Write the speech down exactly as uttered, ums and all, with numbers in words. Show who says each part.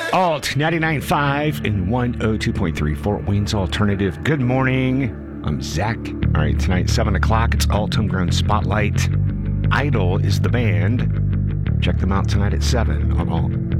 Speaker 1: Alt ninety-nine point five and one oh two point three Fort Wayne's Alternative. Good morning. I'm Zach. All right, tonight, seven o'clock, it's Alt Homegrown Spotlight. Idol is the band. Check them out tonight at seven on Alt.